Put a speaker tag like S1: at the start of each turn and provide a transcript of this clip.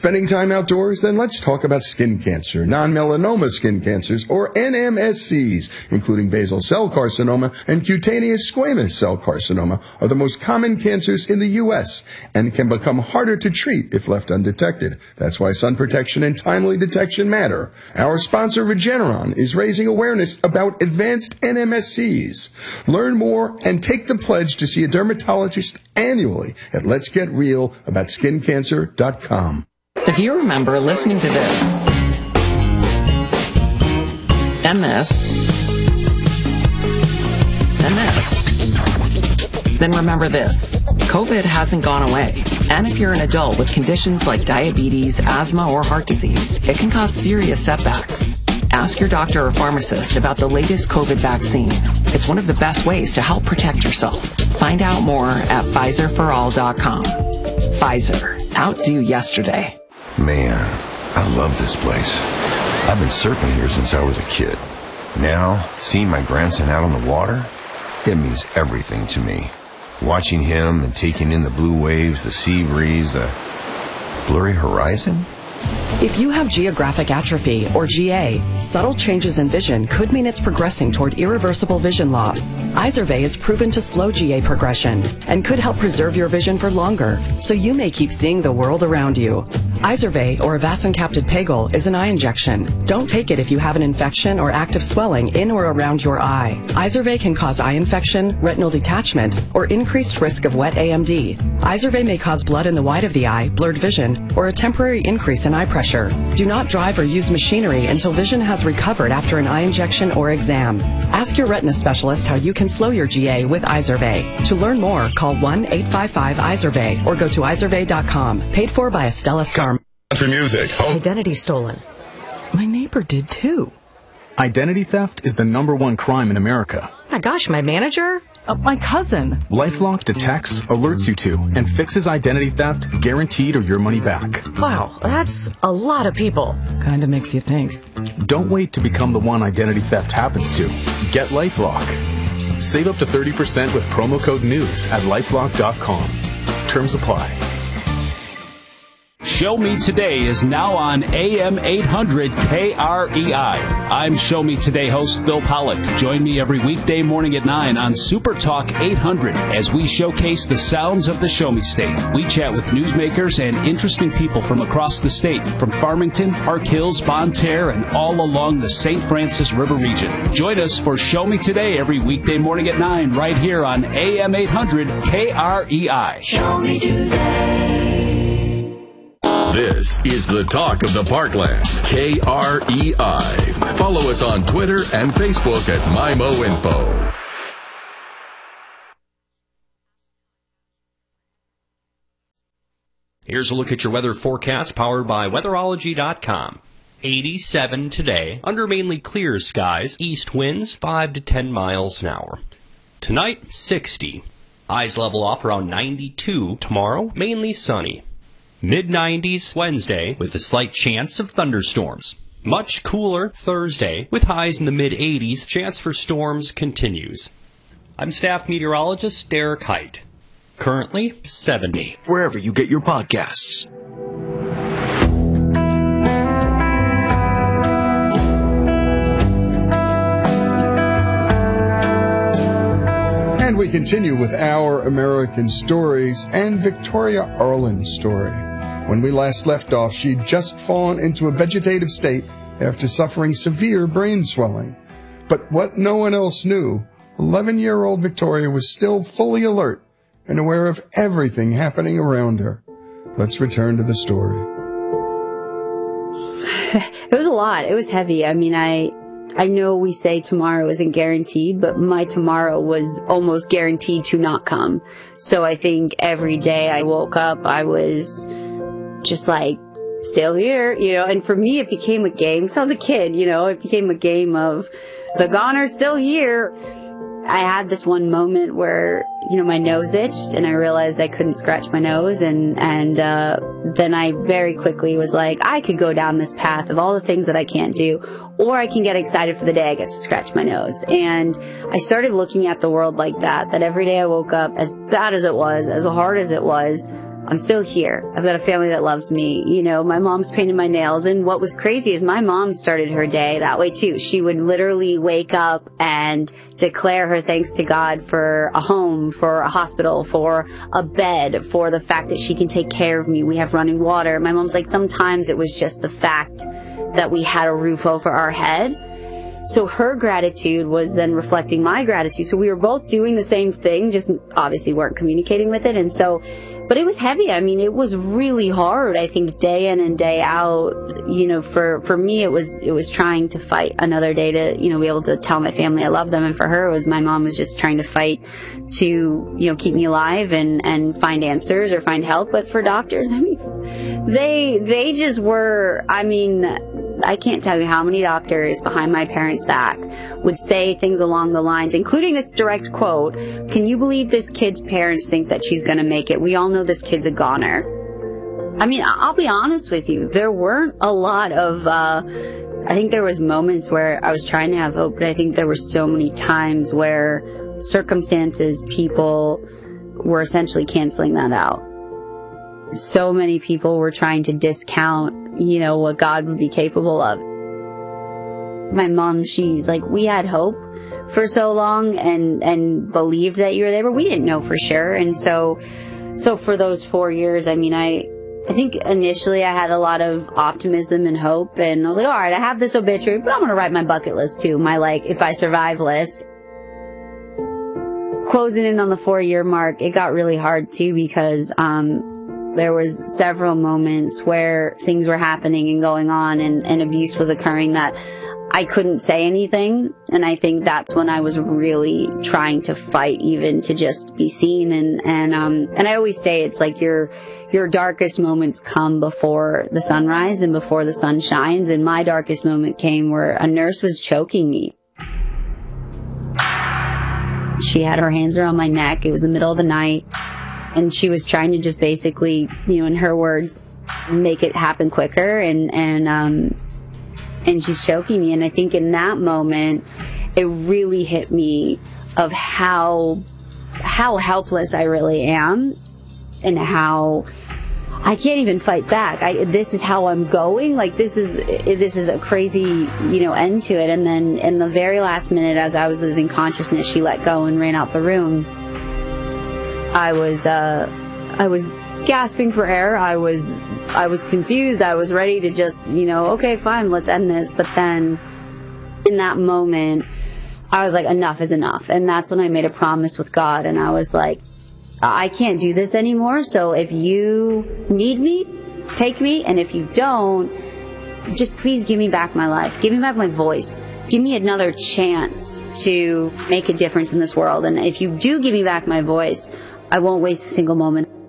S1: Spending time outdoors? Then let's talk about skin cancer. Non-melanoma skin cancers, or NMSCs, including basal cell carcinoma and cutaneous squamous cell carcinoma, are the most common cancers in the U.S. and can become harder to treat if left undetected. That's why sun protection and timely detection matter. Our sponsor, Regeneron, is raising awareness about advanced NMSCs. Learn more and take the pledge to see a dermatologist annually at letsgetrealaboutSkinCancer.com.
S2: If you remember listening to this, and this, and this, then remember this. COVID hasn't gone away. And if you're an adult with conditions like diabetes, asthma, or heart disease, it can cause serious setbacks. Ask your doctor or pharmacist about the latest COVID vaccine. It's one of the best ways to help protect yourself. Find out more at PfizerForAll.com. Pfizer. Outdo yesterday.
S3: Man, I love this place. I've been surfing here since I was a kid. Now, seeing my grandson out on the water, it means everything to me. Watching him and taking in the blue waves, the sea breeze, the blurry horizon.
S4: If you have geographic atrophy, or GA, subtle changes in vision could mean it's progressing toward irreversible vision loss. Izervay is proven to slow GA progression and could help preserve your vision for longer, so you may keep seeing the world around you. Izervay, or avacincaptad pegol, is an eye injection. Don't take it if you have an infection or active swelling in or around your eye. Izervay can cause eye infection, retinal detachment, or increased risk of wet AMD. Izervay may cause blood in the white of the eye, blurred vision, or a temporary increase in eye pressure. Do not drive or use machinery until vision has recovered after an eye injection or exam. Ask your retina specialist how you can slow your GA with Izervay. To learn more, call 1-855-IZERVAY or go to izervay.com. Paid for by Estella Scar.
S5: Country music.
S6: Identity stolen.
S4: My neighbor did too.
S7: Identity theft is the #1 crime in America.
S6: My gosh, my manager?
S4: My cousin.
S7: LifeLock detects, alerts you to, and fixes identity theft, guaranteed or your money back.
S6: Wow, that's a lot of people.
S4: Kinda makes you think.
S7: Don't wait to become the one identity theft happens to. Get LifeLock. Save up to 30% with promo code NEWS at LifeLock.com. Terms apply.
S8: Show Me Today is now on AM 800 KREI. I'm Show Me Today host Bill Pollock. Join me every weekday morning at 9 on Super Talk 800 as we showcase the sounds of the Show Me State. We chat with newsmakers and interesting people from across the state, from Farmington, Park Hills, Bonne Terre, and all along the St. Francis River region. Join us for Show Me Today every weekday morning at 9 right here on AM 800 KREI.
S9: Show Me Today.
S5: This is the talk of the Parkland, KREI. Follow us on Twitter and Facebook at MyMoInfo.
S10: Here's a look at your weather forecast powered by weatherology.com. 87 today, under mainly clear skies, east winds 5 to 10 miles an hour. Tonight, 60. Highs level off around 92. Tomorrow, mainly sunny. Mid-90s Wednesday with a slight chance of thunderstorms. Much cooler Thursday with highs in the mid-80s. Chance for storms continues. I'm staff meteorologist Derek Height. Currently 70.
S11: Wherever you get your podcasts.
S1: And we continue with Our American Stories and Victoria Arlen's story. When we last left off, she'd just fallen into a vegetative state after suffering severe brain swelling. But what no one else knew, 11-year-old Victoria was still fully alert and aware of everything happening around her. Let's return to the story.
S12: It was a lot. It was heavy. I mean, I know we say tomorrow isn't guaranteed, but my tomorrow was almost guaranteed to not come. So I think every day I woke up, I was just like, still here, and for me it became a game. Because I was a kid, it became a game of the goner's still here. I had this one moment where, my nose itched and I realized I couldn't scratch my nose. And then I very quickly was like, I could go down this path of all the things that I can't do, or I can get excited for the day I get to scratch my nose. And I started looking at the world like that every day I woke up, as bad as it was, as hard as it was, I'm still here. I've got a family that loves me. You know, my mom's painted my nails. And what was crazy is my mom started her day that way too. She would literally wake up and declare her thanks to God for a home, for a hospital, for a bed, for the fact that she can take care of me. We have running water. My mom's like, sometimes it was just the fact that we had a roof over our head. So her gratitude was then reflecting my gratitude. So we were both doing the same thing, just obviously weren't communicating with it. And so, but it was heavy. I mean, it was really hard, I think, day in and day out. You know, for me, it was trying to fight another day to, you know, be able to tell my family I love them. And for her, it was my mom was just trying to fight to, you know, keep me alive and find answers or find help. But for doctors, I mean, they just were, I mean, I can't tell you how many doctors behind my parents' back would say things along the lines, including this direct quote, "Can you believe this kid's parents think that she's going to make it? We all know this kid's a goner." I mean, I'll be honest with you. There weren't a lot of, I think there was moments where I was trying to have hope, but I think there were so many times where circumstances, people were essentially canceling that out. So many people were trying to discount, you know, what God would be capable of. My mom, she's like, we had hope for so long and believed that you were there, but we didn't know for sure. And so for those 4 years, I mean, I think initially I had a lot of optimism and hope, and I was like, all right, I have this obituary, but I'm going to write my bucket list too, my like, if I survive list. Closing in on the 4-year mark, it got really hard too, because, there was several moments where things were happening and going on and abuse was occurring that I couldn't say anything. And I think that's when I was really trying to fight even to just be seen. And I always say it's like your darkest moments come before the sunrise and before the sun shines. And my darkest moment came where a nurse was choking me. She had her hands around my neck. It was the middle of the night. And she was trying to just basically, you know, in her words, make it happen quicker. And she's choking me. And I think in that moment, it really hit me of how helpless I really am and how I can't even fight back. This is how I'm going. Like, this is a crazy, you know, end to it. And then in the very last minute, as I was losing consciousness, she let go and ran out the room. I was gasping for air. I was confused. I was ready to just, you know, okay, fine, let's end this. But then in that moment, I was like, enough is enough. And that's when I made a promise with God. And I was like, I can't do this anymore. So if you need me, take me. And if you don't, just please give me back my life. Give me back my voice. Give me another chance to make a difference in this world. And if you do give me back my voice, I won't waste a single moment.